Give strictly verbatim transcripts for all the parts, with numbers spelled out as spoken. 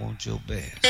want your best.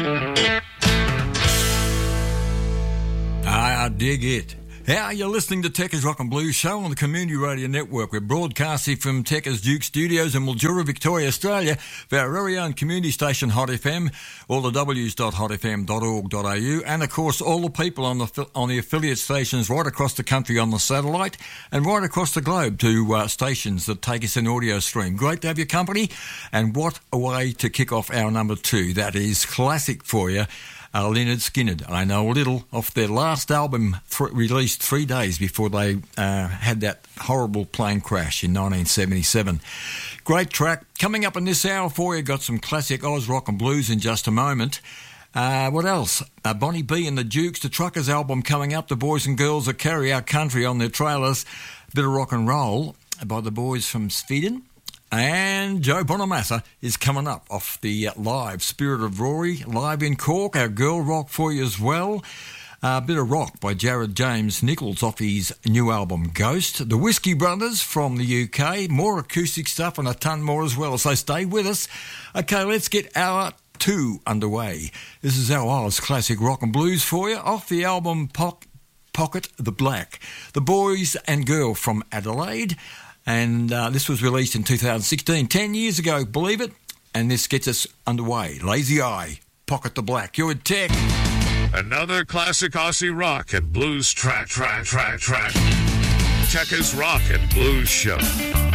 I dig it. How you're listening to Techers Rock and Blues Show on the Community Radio Network. We're broadcasting from Techers Duke Studios in Mildura, Victoria, Australia, for our very own community station Hot F M, all the w's dot hot f m dot org dot a u, and of course all the people on the on the affiliate stations right across the country on the satellite and right across the globe to uh, stations that take us in audio stream. Great to have your company, and what a way to kick off our number two. That is classic for you. Uh, Lynyrd Skynyrd. I know a little off their last album th- released three days before they uh, had that horrible plane crash in nineteen seventy-seven. Great track. Coming up in this hour for you, got some classic Oz rock and blues in just a moment. Uh, what else? Uh, Bonnie B and the Dukes, the Truckers album coming up, the boys and girls that carry our country on their trailers. Bit of rock and roll by the boys from Sweden. And Joe Bonamassa is coming up off the uh, live Spirit of Rory, live in Cork. Our girl rock for you as well. A uh, bit of rock by Jared James Nichols off his new album Ghost. The Whiskey Brothers from the U K. More acoustic stuff and a ton more as well. So stay with us. Okay, let's get hour two underway. This is our Oz classic rock and blues for you off the album po- Pocket the Black. The boys and girl from Adelaide. And uh, this was released in two thousand sixteen, ten years ago, believe it. And this gets us underway. Lazy Eye, Pocket the Black. You're at Tech. Another classic Aussie rock and blues track, track, track, track. Techers Rock and Blues Show.